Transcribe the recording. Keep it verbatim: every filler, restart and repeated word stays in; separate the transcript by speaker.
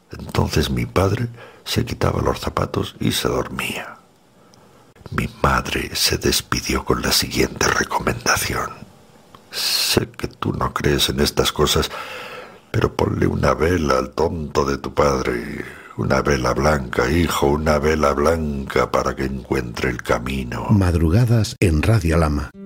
Speaker 1: Entonces mi padre se quitaba los zapatos y se dormía. Mi madre se despidió con la siguiente recomendación: sé que tú no crees en estas cosas, pero ponle una vela al tonto de tu padre. Una vela blanca, hijo, una vela blanca para que encuentre el camino.
Speaker 2: Madrugadas en Radio Lama.